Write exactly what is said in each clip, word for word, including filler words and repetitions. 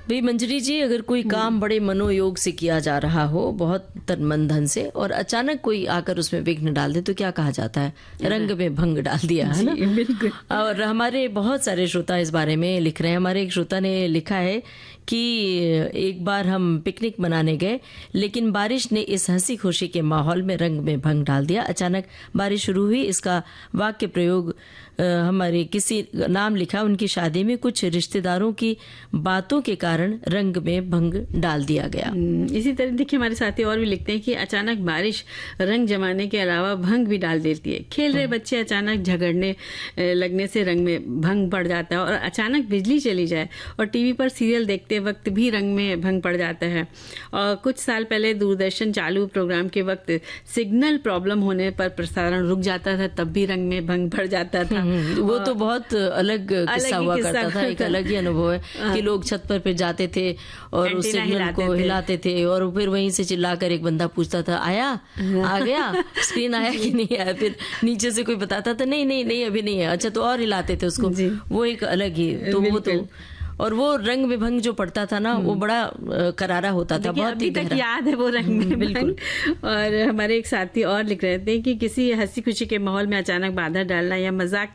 भाई मंजरी जी, अगर कोई काम बड़े मनोयोग से किया जा रहा हो, बहुत तन मन धन से, और अचानक कोई आकर उसमें विघ्न डाल दे, तो क्या कहा जाता है? रंग में भंग डाल दिया, है ना? बिल्कुल। और हमारे बहुत सारे श्रोता इस बारे में लिख रहे हैं। हमारे एक श्रोता ने लिखा है कि एक बार हम पिकनिक मनाने गए, लेकिन बारिश ने इस हंसी खुशी के माहौल में रंग में भंग डाल दिया। अचानक बारिश शुरू हुई। इसका वाक्य प्रयोग हमारे किसी नाम लिखा, उनकी शादी में कुछ रिश्तेदारों की बातों के कारण रंग में भंग डाल दिया गया। इसी तरह देखिए हमारे साथी और भी लिखते हैं कि अचानक बारिश रंग जमाने के अलावा भंग भी डाल देती है। खेल रहे बच्चे अचानक झगड़ने लगने से रंग में भंग पड़ जाता है, और अचानक बिजली चली जाए और टीवी पर सीरियल देखते वक्त भी रंग में भंग पड़ जाता है। और कुछ साल पहले दूरदर्शन चालू प्रोग्राम के वक्त सिग्नल प्रॉब्लम होने पर प्रसारण रुक जाता था, तब भी रंग में भंग पड़ जाता था। वो तो बहुत अलग किस्सा हुआ करता था, एक अलग ही अनुभव है कि लोग छत पर पे जाते थे और उस सिग्नल को हिलाते थे, और फिर वहीं से चिल्लाकर एक बंदा पूछता था, आया आ गया, स्क्रीन आया कि नहीं आया? फिर नीचे से कोई बताता था, नहीं नहीं नहीं अभी नहीं है। अच्छा, तो और हिलाते थे उसको। वो एक अलग ही तो वो तो और वो रंग में भंग जो पड़ता था ना, वो बड़ा करारा होता था, बहुत अभी तक याद है वो रंग में बिल्कुल। और हमारे एक साथी और लिख रहे थे कि किसी हंसी खुशी के माहौल में अचानक बाधा डालना या मजाक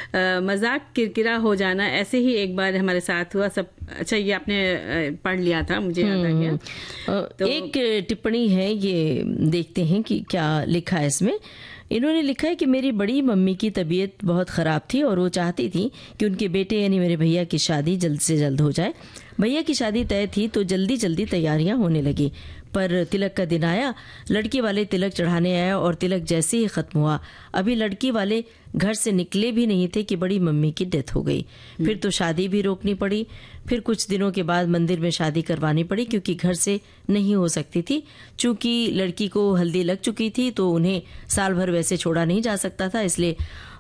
मजाक किरकिरा हो जाना, ऐसे ही एक बार हमारे साथ हुआ। सब अच्छा, ये आपने पढ़ लिया था, मुझे याद आ गया। तो एक टिप्पणी है, ये देखते हैं कि क्या लिखा है इसमें। इन्होंने लिखा है कि मेरी बड़ी मम्मी की तबीयत बहुत ख़राब थी और वो चाहती थी कि उनके बेटे यानी मेरे भैया की शादी जल्द से जल्द हो जाए। भैया की शादी तय थी तो जल्दी जल्दी तैयारियां होने लगी, पर तिलक का दिन आया, लड़की वाले तिलक चढ़ाने आया और तिलक जैसे ही ख़त्म हुआ, अभी लड़की वाले घर से निकले भी नहीं थे कि बड़ी मम्मी की डेथ हो गई। फिर तो शादी भी रोकनी पड़ी। फिर कुछ दिनों के बाद मंदिर में शादी करवानी पड़ी, क्योंकि घर से नहीं हो सकती थी। चूंकि लड़की को हल्दी लग चुकी थी तो उन्हें साल भर वैसे छोड़ा नहीं जा सकता था, इसलिए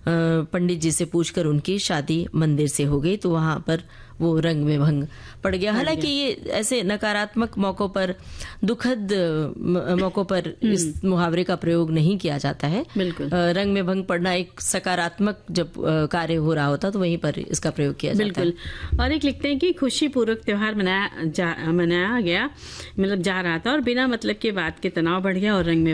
पंडित जी से पूछकर उनकी शादी मंदिर से हो गई। तो वहां पर वो रंग में भंग पड़ गया। हालांकि ये ऐसे नकारात्मक मौकों पर, दुखद मौकों पर इस मुहावरे का प्रयोग नहीं किया जाता है। बिल्कुल। रंग में भंग पड़ना एक सकारात्मक जब कार्य हो रहा होता तो वहीं पर इसका प्रयोग किया जाता है। बिल्कुल। और एक लिखते हैं कि खुशी पूर्वक त्योहार मनाया जा, मनाया गया मतलब जा रहा था, और बिना मतलब के बात के तनाव बढ़ गया और रंग में